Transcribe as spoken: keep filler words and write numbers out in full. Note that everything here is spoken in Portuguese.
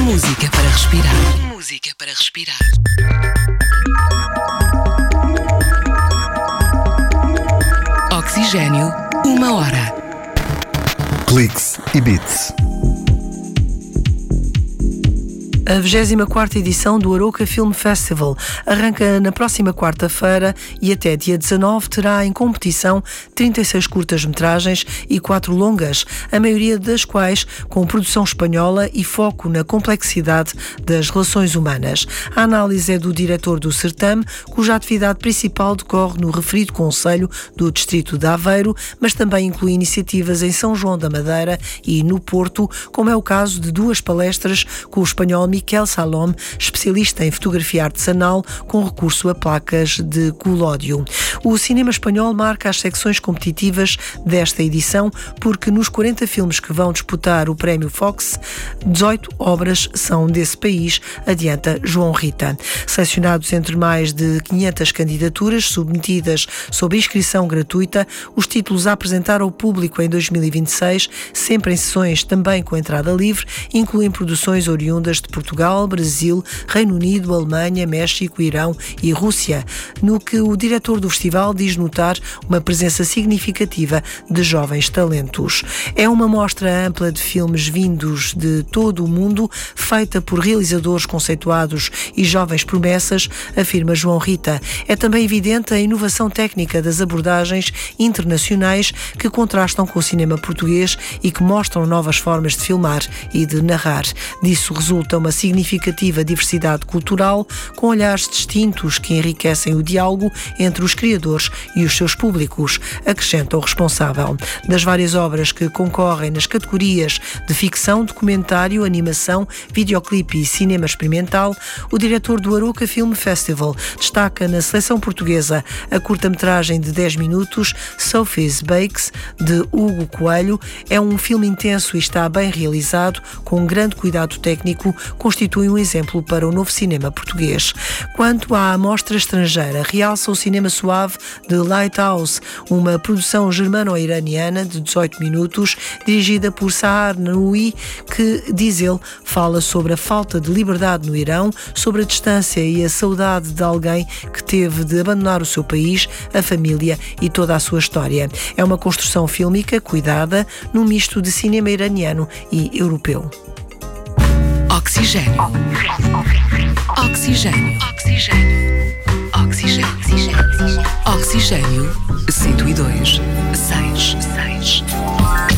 Música para respirar. Música para respirar. Oxigênio, uma hora. Cliques e Beats. A vigésima quarta edição do Aroca Film Festival arranca na próxima quarta-feira e até dia dezanove terá em competição trinta e seis curtas-metragens e quatro longas, a maioria das quais com produção espanhola e foco na complexidade das relações humanas. A análise é do diretor do certame, cuja atividade principal decorre no referido concelho do distrito de Aveiro, mas também inclui iniciativas em São João da Madeira e no Porto, como é o caso de duas palestras com o espanhol Miquel Salom, especialista em fotografia artesanal com recurso a placas de colódio. O cinema espanhol marca as secções competitivas desta edição porque nos quarenta filmes que vão disputar o prémio Fox, dezoito obras são desse país, adianta João Rita. Selecionados entre mais de quinhentas candidaturas submetidas sob inscrição gratuita, os títulos a apresentar ao público em dois mil e vinte e seis, sempre em sessões também com entrada livre, incluem produções oriundas de Portugal, Portugal, Brasil, Reino Unido, Alemanha, México, Irão e Rússia, no que o diretor do festival diz notar uma presença significativa de jovens talentos. É uma mostra ampla de filmes vindos de todo o mundo, feita por realizadores conceituados e jovens promessas, afirma João Rita. É também evidente a inovação técnica das abordagens internacionais que contrastam com o cinema português e que mostram novas formas de filmar e de narrar. Disso resulta uma significativa diversidade cultural, com olhares distintos que enriquecem o diálogo entre os criadores e os seus públicos, acrescenta o responsável. Das várias obras que concorrem nas categorias de ficção, documentário, animação, videoclipe e cinema experimental, o diretor do Aroca Film Festival destaca na seleção portuguesa a curta-metragem de dez minutos Sophie's Bakes, de Hugo Coelho. É um filme intenso e está bem realizado, com grande cuidado técnico, constitui um exemplo para o novo cinema português. Quanto à amostra estrangeira, realça o cinema suave de Lighthouse, uma produção germano-iraniana de dezoito minutos, dirigida por Sahar Nouri, que, diz ele, fala sobre a falta de liberdade no Irão, sobre a distância e a saudade de alguém que teve de abandonar o seu país, a família e toda a sua história. É uma construção fílmica cuidada, num misto de cinema iraniano e europeu. Oxigênio. Oxigênio. Oxigênio. Oxigênio. Oxigênio. Oxigênio. cento e dois, seis, seis.